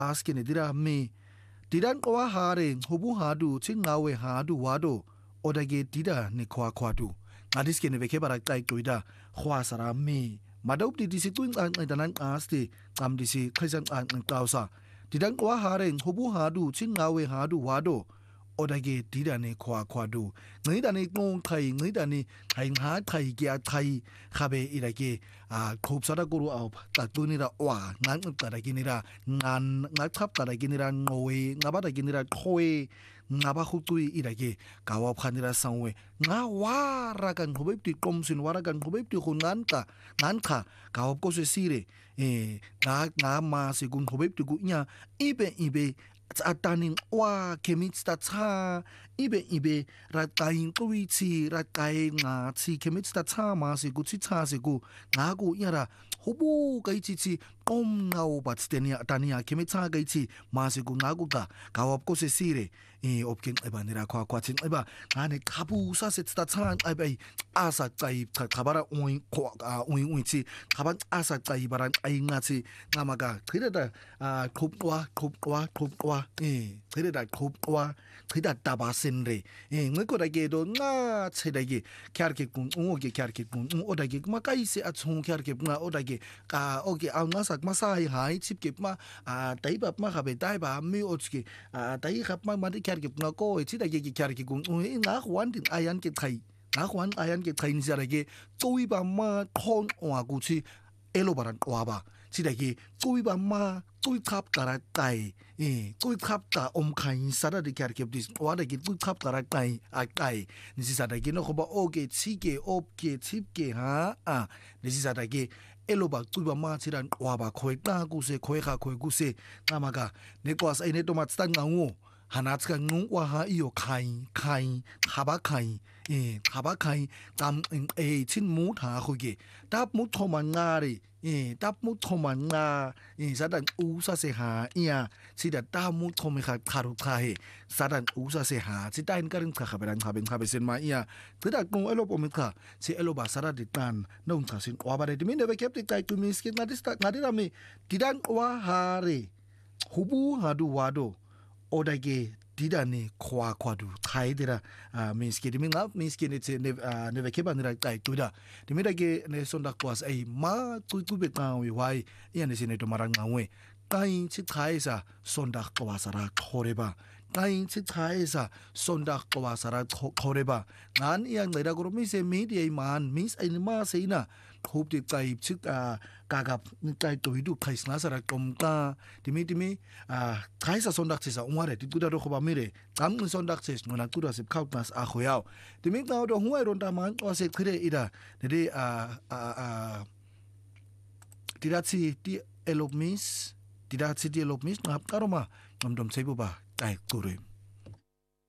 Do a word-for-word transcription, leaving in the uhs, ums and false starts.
asking dira me didan kwa hare hubu hadu tingawe hadu wado odage dida ni kwa kwadu ngadiske ne veke bara kai tuida khwa sara me madop di disi tuin an danan aste am disi khaisan an klausa didan kwa hare hubu hadu tingawe hadu wado odage dida ni kwa kwadu ngida ni ngong khai ngida ni hai ha khai kya khai khabe irage a khop sara guru au ta tunira wa ngang ta ginira ngan nga chap ta ginira ngowe ngaba ta ginira khoe ngaba khutui irage kawa phanira sangwe nga wara kan khobep ti komsin wara kan khobep ti khungan ka ngan kha kawa ko se sire e nga nga ma se gun khobep ti ku nya ibe ibe ataning wa kemit sta cha ibe ibe ra kain kuichi ra kai nga chi kemit sta cha ma se ku chi cha se ku nga ku yara hobu kai chi chi kom ngau bat stenia atania kemit cha kai chi ma se ku nga ku ka kawap ko se sire e opken eba nira kwa kwa chin eba ngane kabu sa se sta cha eba asa chai khabara oi ko oi oi chi khaban asa chai baran ai nga chi ngamaga khireda khop kwa khop kwa khop kwa e khireda khop kwa khida taba senre e ngko da ge do nga chedagi kyarke kun oge kyarke kun odage ma kai se achung kyarke ma odage ka oge au nga sak ma sai hai chip ke ma a dai ba ma khabe dai ba mi ochke a dai khap ma ma kyarke ma ko chidagi kyarke kun nga hwan din ayan ke khai nga hwan ayan ke khai ni sarage choi ba ma khon wa gu chi elo baran kwa ba chidagi choi ba ma choi khap tara tai e choi khap ta om khai sara de kyarke dis wa de choi khap tara tai a tai ni si sarage no ko ba oge chi ke op ke chip ke ha a ni si sarage elo ba choi ba ma chiran kwa ba khoi ta gu se khoi kha khoi gu se ngamaga ne kwas ai ne to ma tsang ngawo 하나츠가 농와하 이요 카이 카이 하바카이 예 하바카이 땀 에이 친무타 거기 답무토만나리 예 답무토만나 예 사단 우사세하 이야 시다 답무토미카 카루카해 사단 우사세하 지다인 까른 카카베란 카벤 카베센마 이야 그다 공 엘로보미카 시 엘로바 사라디탄 농타신 와바레 디미네베 캡티 타이투 미스키 나디스타 나디라미 디단 와하리 후부 하두 와도 odage didane kwa kwadu thaidera miski diminga miski ne ne ne vekeba nira tai tuda dimidage ne sondak was ai ma tu tu be kawi wai yani sine to maranga we tai chi thaisa sondak wasara khoreba tai chi thaisa sondak wasara khoreba ngan yang ngira guru mi se media man mis ai ma seina khop ti tai chi gagap tai to hidu khaisna sara komta dimi dimi thaisa sondak chisa umare ti tuda ro khoba mire am sondak ches ngona tuda sip khautnas a khoyao dimi ta do huai ron ta man o se khire ida ne a a tiratsi ti elopmis tiratsi ti elopmis ngap karoma ngomdom seibu ba tai kure